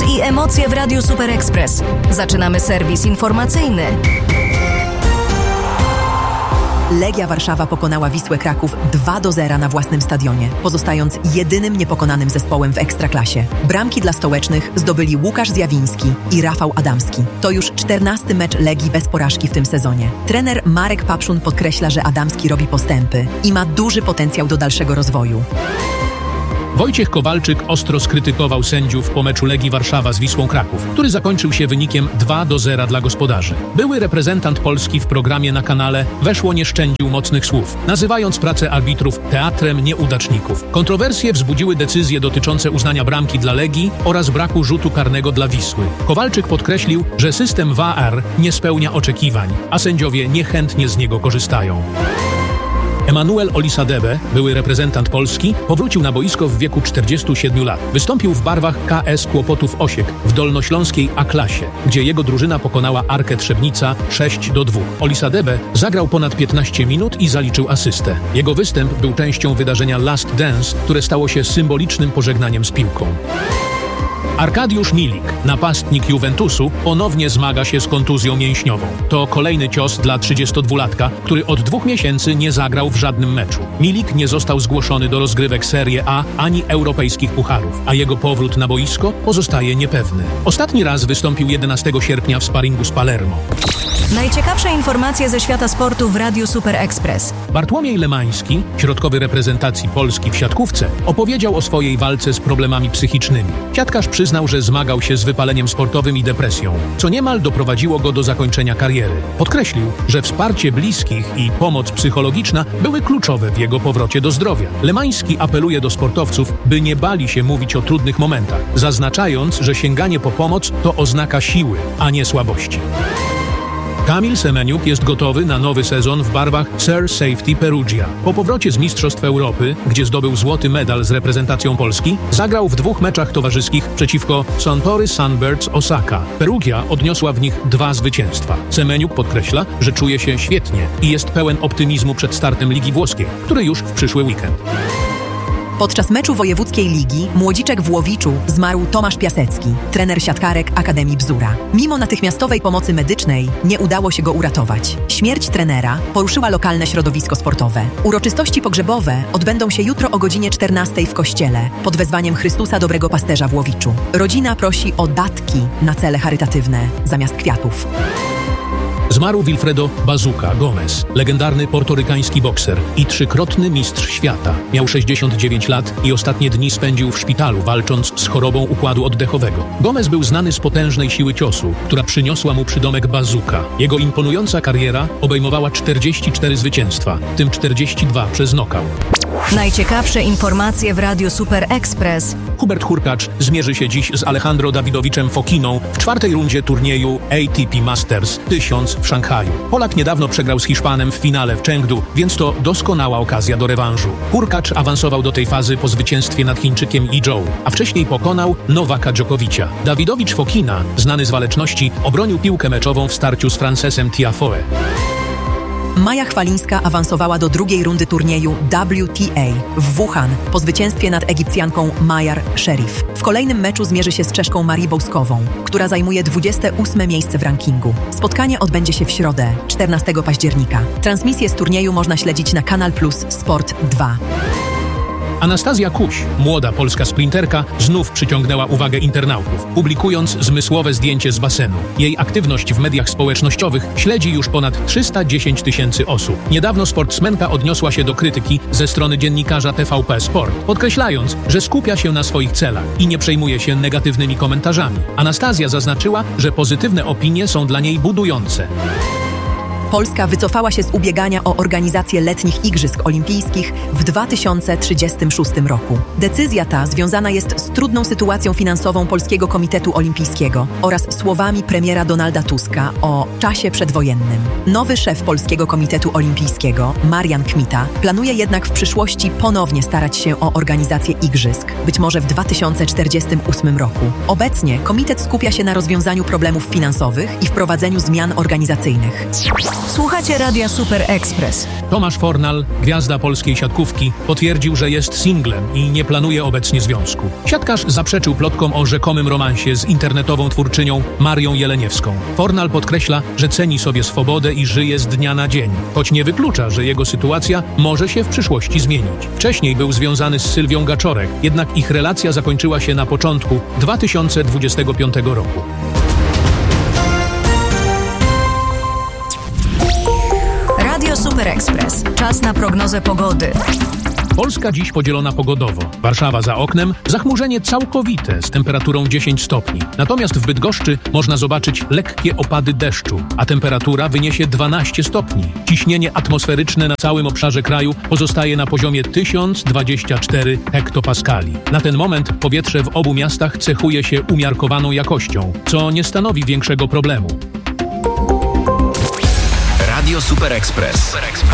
i emocje w Radiu Super Express. Zaczynamy serwis informacyjny. Legia Warszawa pokonała Wisłę Kraków 2-0 na własnym stadionie, pozostając jedynym niepokonanym zespołem w Ekstraklasie. Bramki dla stołecznych zdobyli Łukasz Zjawiński i Rafał Adamski. To już 14. mecz Legii bez porażki w tym sezonie. Trener Marek Papszun podkreśla, że Adamski robi postępy i ma duży potencjał do dalszego rozwoju. Wojciech Kowalczyk ostro skrytykował sędziów po meczu Legii Warszawa z Wisłą Kraków, który zakończył się wynikiem 2-0 dla gospodarzy. Były reprezentant Polski w programie na kanale Weszło nie szczędził mocnych słów, nazywając pracę arbitrów teatrem nieudaczników. Kontrowersje wzbudziły decyzje dotyczące uznania bramki dla Legii oraz braku rzutu karnego dla Wisły. Kowalczyk podkreślił, że system VAR nie spełnia oczekiwań, a sędziowie niechętnie z niego korzystają. Emanuel Olisadebe, były reprezentant Polski, powrócił na boisko w wieku 47 lat. Wystąpił w barwach KS Kłopotów Osiek w dolnośląskiej A-klasie, gdzie jego drużyna pokonała Arkę Trzebnica 6-2. Olisadebe zagrał ponad 15 minut i zaliczył asystę. Jego występ był częścią wydarzenia Last Dance, które stało się symbolicznym pożegnaniem z piłką. Arkadiusz Milik, napastnik Juventusu, ponownie zmaga się z kontuzją mięśniową. To kolejny cios dla 32-latka, który od 2 miesięcy nie zagrał w żadnym meczu. Milik nie został zgłoszony do rozgrywek Serie A ani europejskich pucharów, a jego powrót na boisko pozostaje niepewny. Ostatni raz wystąpił 11 sierpnia w sparingu z Palermo. Najciekawsze informacje ze świata sportu w Radiu Super Express. Bartłomiej Lemański, środkowy reprezentacji Polski w siatkówce, opowiedział o swojej walce z problemami psychicznymi. Siatkarz przyznał, że zmagał się z wypaleniem sportowym i depresją, co niemal doprowadziło go do zakończenia kariery. Podkreślił, że wsparcie bliskich i pomoc psychologiczna były kluczowe w jego powrocie do zdrowia. Lemański apeluje do sportowców, by nie bali się mówić o trudnych momentach, zaznaczając, że sięganie po pomoc to oznaka siły, a nie słabości. Kamil Semeniuk jest gotowy na nowy sezon w barwach Sir Safety Perugia. Po powrocie z Mistrzostw Europy, gdzie zdobył złoty medal z reprezentacją Polski, zagrał w 2 meczach towarzyskich przeciwko Suntory Sunbirds Osaka. Perugia odniosła w nich 2 zwycięstwa. Semeniuk podkreśla, że czuje się świetnie i jest pełen optymizmu przed startem Ligi Włoskiej, który już w przyszły weekend. Podczas meczu wojewódzkiej ligi młodziczek w Łowiczu zmarł Tomasz Piasecki, trener siatkarek Akademii Bzura. Mimo natychmiastowej pomocy medycznej nie udało się go uratować. Śmierć trenera poruszyła lokalne środowisko sportowe. Uroczystości pogrzebowe odbędą się jutro o godzinie 14 w kościele pod wezwaniem Chrystusa Dobrego Pasterza w Łowiczu. Rodzina prosi o datki na cele charytatywne zamiast kwiatów. Zmarł Wilfredo Bazuca Gomez, legendarny portorykański bokser i 3-krotny mistrz świata. Miał 69 lat i ostatnie dni spędził w szpitalu, walcząc z chorobą układu oddechowego. Gomez był znany z potężnej siły ciosu, która przyniosła mu przydomek Bazuca. Jego imponująca kariera obejmowała 44 zwycięstwa, w tym 42 przez nokaut. Najciekawsze informacje w Radiu Super Express. Hubert Hurkacz zmierzy się dziś z Alejandro Dawidowiczem Fokiną w 4. rundzie turnieju ATP Masters 1000 w Szanghaju. Polak niedawno przegrał z Hiszpanem w finale w Chengdu, więc to doskonała okazja do rewanżu. Hurkacz awansował do tej fazy po zwycięstwie nad Chińczykiem Yi Zhou, a wcześniej pokonał Nowaka Djokovicia. Dawidowicz Fokina, znany z waleczności, obronił piłkę meczową w starciu z Francesem Tiafoe. Maja Chwalińska awansowała do 2. rundy turnieju WTA w Wuhan po zwycięstwie nad Egipcjanką Mayar Sherif. W kolejnym meczu zmierzy się z Czeszką Marii Bołskową, która zajmuje 28. miejsce w rankingu. Spotkanie odbędzie się w środę, 14 października. Transmisję z turnieju można śledzić na Kanal Plus Sport 2. Anastazja Kuś, młoda polska sprinterka, znów przyciągnęła uwagę internautów, publikując zmysłowe zdjęcie z basenu. Jej aktywność w mediach społecznościowych śledzi już ponad 310 000 osób. Niedawno sportsmenka odniosła się do krytyki ze strony dziennikarza TVP Sport, podkreślając, że skupia się na swoich celach i nie przejmuje się negatywnymi komentarzami. Anastazja zaznaczyła, że pozytywne opinie są dla niej budujące. Polska wycofała się z ubiegania o organizację letnich Igrzysk Olimpijskich w 2036 roku. Decyzja ta związana jest z trudną sytuacją finansową Polskiego Komitetu Olimpijskiego oraz słowami premiera Donalda Tuska o czasie przedwojennym. Nowy szef Polskiego Komitetu Olimpijskiego, Marian Kmita, planuje jednak w przyszłości ponownie starać się o organizację Igrzysk, być może w 2048 roku. Obecnie komitet skupia się na rozwiązaniu problemów finansowych i wprowadzeniu zmian organizacyjnych. Słuchacie Radia Super Express. Tomasz Fornal, gwiazda polskiej siatkówki, potwierdził, że jest singlem i nie planuje obecnie związku. Siatkarz zaprzeczył plotkom o rzekomym romansie z internetową twórczynią Marią Jeleniewską. Fornal podkreśla, że ceni sobie swobodę i żyje z dnia na dzień, choć nie wyklucza, że jego sytuacja może się w przyszłości zmienić. Wcześniej był związany z Sylwią Gaczorek, jednak ich relacja zakończyła się na początku 2025 roku. Radio Super Express. Czas na prognozę pogody. Polska dziś podzielona pogodowo. Warszawa za oknem, zachmurzenie całkowite z temperaturą 10 stopni. Natomiast w Bydgoszczy można zobaczyć lekkie opady deszczu, a temperatura wyniesie 12 stopni. Ciśnienie atmosferyczne na całym obszarze kraju pozostaje na poziomie 1024 hektopaskali. Na ten moment powietrze w obu miastach cechuje się umiarkowaną jakością, co nie stanowi większego problemu. Radio Super Express.